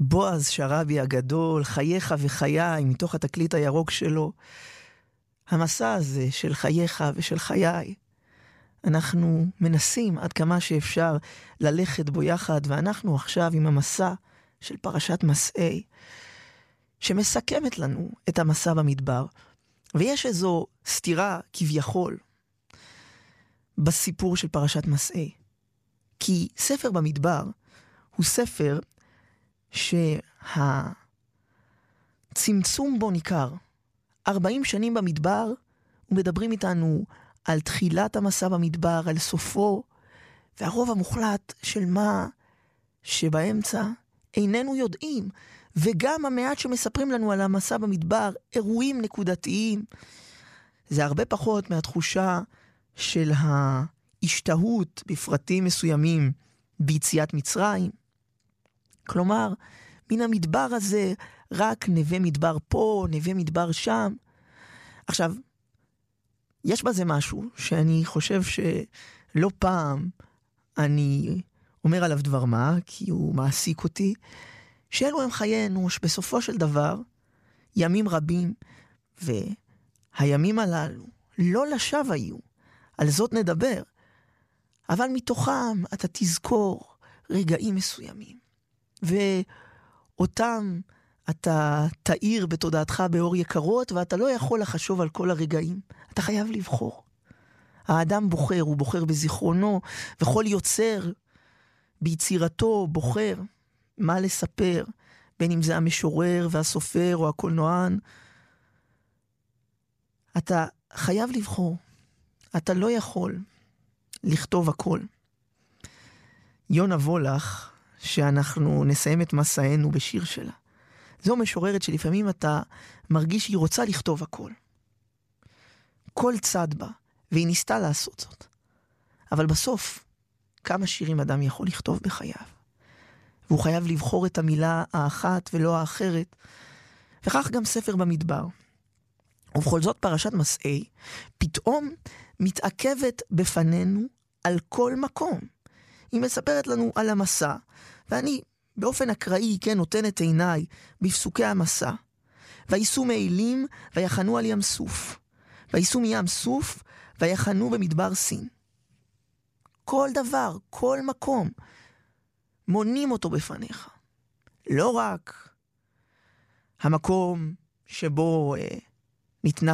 בועז שרבי הגדול, חייך וחיי, מתוך התקליט הירוק שלו. המסע הזה של חייך ושל חיי, אנחנו מנסים עד כמה שאפשר ללכת בו יחד, ואנחנו עכשיו עם המסע של פרשת מסעי, שמסכמת לנו את המסע במדבר. ויש איזו סתירה כביכול בסיפור של פרשת מסעי. כי ספר במדבר הוא ספר שהצמצום בו ניכר. 40 שנים במדבר, ומדברים איתנו על תחילת המסע במדבר, על סופו, והרוב המוחלט של מה שבאמצע איננו יודעים. וגם המעט שמספרים לנו על המסע במדבר, אירועים נקודתיים, זה הרבה פחות מהתחושה של ההשתהות בפרטים מסוימים ביציאת מצרים. כלומר, מן המדבר הזה רק נווה מדבר פה, נווה מדבר שם. עכשיו, יש בזה משהו שאני חושב שלא פעם אני אומר עליו דבר מה, כי הוא מעסיק אותי, שאלו הם חיינו, שבסופו של דבר, ימים רבים, והימים הללו לא לשווא היו, על זאת נדבר, אבל מתוכם אתה תזכור רגעים מסוימים, ואותם אתה תאיר בתודעתך באור יקרות, ואתה לא יכול לחשוב על כל הרגעים, אתה חייב לבחור. האדם בוחר, הוא בוחר בזיכרונו, וכל יוצר ביצירתו בוחר מה לספר, בין אם זה המשורר והסופר או הקולנוען. אתה חייב לבחור, אתה לא יכול לכתוב הכל. יונה וולך, שאנחנו נסיים את מסענו בשיר שלה, זו משוררת שלפעמים אתה מרגיש שהיא רוצה לכתוב הכל. כל צד בה, והיא ניסתה לעשות זאת. אבל בסוף, כמה שירים אדם יכול לכתוב בחייו? והוא חייב לבחור את המילה האחת ולא האחרת. וכך גם ספר במדבר. ובכל זאת פרשת מסעי, פתאום מתעכבת בפנינו על כל מקום. היא מספרת לנו על המסע, ואני באופן אקראי, כן, נותן את עיניי בפסוקי המסע. וייסעו מעילים ויחנו על ים סוף. וייסעו מים סוף ויחנו במדבר סין. כל דבר, כל מקום, מונים אותו בפניך. לא רק המקום שבו ניתנה